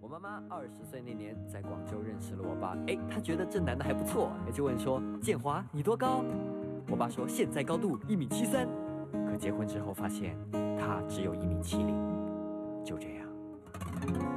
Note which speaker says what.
Speaker 1: 我妈妈20岁那年在广州认识了我爸，她觉得这男的还不错，就问说：建华，你多高？我爸说现在高度1.73米，可结婚之后发现他只有1.70米，就这样。